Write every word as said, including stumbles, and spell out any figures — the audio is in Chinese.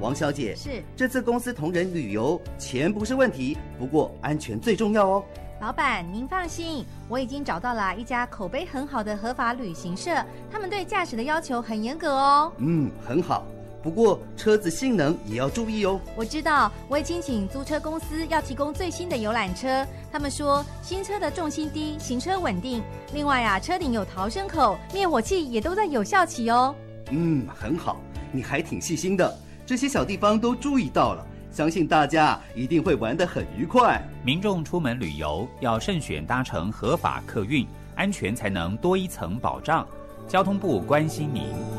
王小姐， 是， 这次公司同仁旅游，钱不是问题，不过安全最重要哦。 老板，您放心，我已经找到了一家口碑很好的合法旅行社，他们对驾驶的要求很严格哦。 嗯，很好。不过车子性能也要注意哦。 我知道，我已经请租车公司要提供最新的游览车，他们说新车的重心低，行车稳定。另外啊，车顶有逃生口，灭火器也都在有效期哦。 嗯，很好，你还挺细心的，这些小地方都注意到了，相信大家一定会玩得很愉快。 民众出门旅游要慎选搭乘合法客运，安全才能多一层保障。交通部关心您。